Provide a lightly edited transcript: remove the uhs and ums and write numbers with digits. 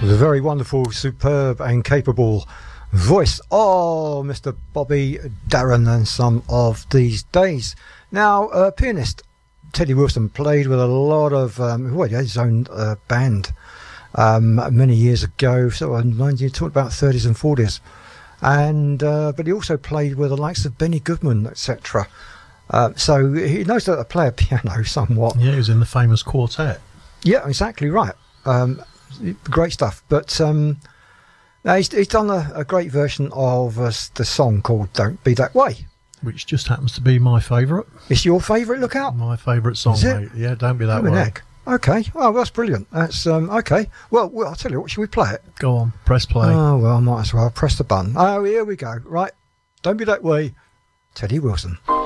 The very wonderful, superb and capable voice of Mr. Bobby Darin and Some of These Days. Now, pianist Teddy Wilson played with a lot of, he had his own band many years ago, so I'm talking about 30s and 40s. And but he also played with the likes of Benny Goodman, etc. So he knows how to play a piano somewhat. Yeah, he was in the famous quartet. Yeah, exactly right. Great stuff. But now he's done a great version of the song called Don't Be That Way. Which just happens to be my favourite. It's your favourite, look out? My favourite song, mate. Yeah, Don't Be That Way. Heck. Okay. Oh, that's brilliant. That's okay. Well, I'll tell you what, should we play it? Go on, press play. Oh, well, I might as well press the button. Oh, here we go. Right. Don't Be That Way, Teddy Wilson.